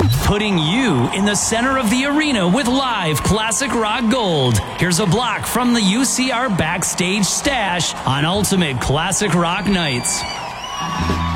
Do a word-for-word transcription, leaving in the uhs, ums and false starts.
putting you in the center of the arena with live classic rock gold. Here's a block from the U C R Backstage Stash on Ultimate Classic Rock Nights.